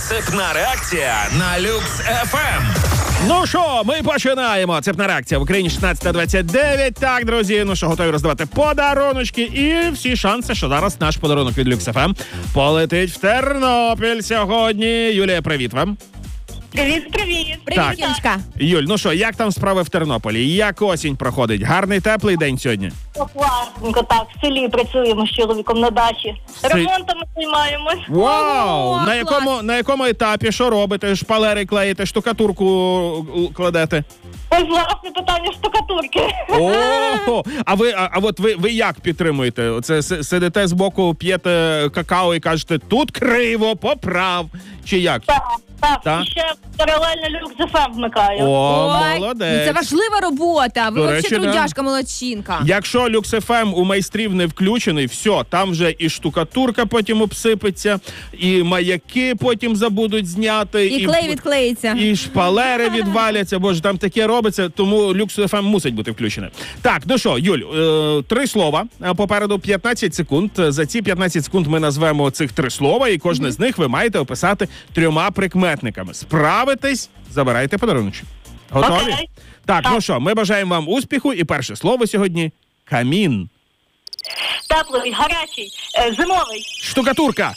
Цепна реакція на Люкс ФМ. Ну що, ми починаємо. Цепна реакція в Україні 16:29. Так, друзі, ну що, готові роздавати подаруночки. І всі шанси, що зараз наш подарунок від Люкс ФМ полетить в Тернопіль сьогодні. Юлія, привіт вам. Привіт. Так. Юлечка. Юль, ну що, як там справи в Тернополі? Як осінь проходить? Гарний, теплий день сьогодні? Класненько, так, в селі працюємо з чоловіком на дачі. Ремонтами займаємось. Вау! Ого, На якому етапі? Що робите? Шпалери клеїте, штукатурку кладете? Ось власне питання штукатурки. О, а от ви як підтримуєте? Оце сидите збоку, п'єте какао і кажете, тут криво, поправ. Чи як? Так. І ще паралельно Люкс ФМ вмикаю. О, Ой, молодець. ну це важлива робота. Ви До взагалі речі, да. трудяшка, молодчинка. Якщо Люкс ФМ у майстрів не включений, все, там вже і штукатурка потім обсипеться, і маяки потім забудуть зняти. І клей відклеїться. І шпалери відваляться, боже, там таке робиться, тому Люкс ФМ мусить бути включене. Так, ну що, Юль, 3 слова, попереду 15 секунд. За ці 15 секунд ми назвемо цих 3 слова, і кожне з них ви маєте описати 3 прикметниками. Справитесь, забирайте подарунок. Готові? Окей. Так, ну що, ми бажаємо вам успіху, і перше слово сьогодні – камін. Теплий, гарячий, зимовий, Штукатурка.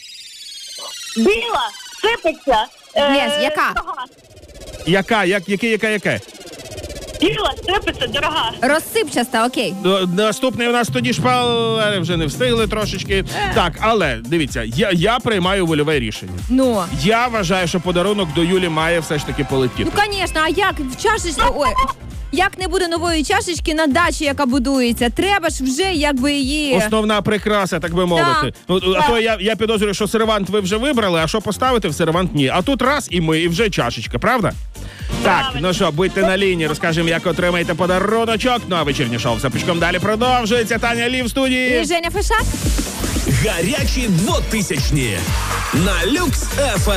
біла, сипеться. Лєс, яка? Дорога. Яке? Біла, сипеться, дорога. Розсипчаста, окей. Наступний у нас тоді шпалери вже не встигли трошечки. Так, але, дивіться, я приймаю вольове рішення. Ну. Я вважаю, що подарунок до Юлі має все ж таки полетіти. Ну, звісно, а як в чашечці... Ой, як не буде нової чашечки на дачі, яка будується? Треба ж вже якби її... Основна прикраса, так би мовити. Ну, а то я підозрюю, що сервант ви вже вибрали, а що поставити в сервант ні. А тут раз і ми, і вже чашечка, правда? Так, ну що, будьте на лінії, розкажемо, як отримаєте подаруночок. Ну а вечірнє шоу все пучком далі продовжується. Таня Лі в студії. І Женя Фишак. Гарячі 2000-ні на Люкс ФМ.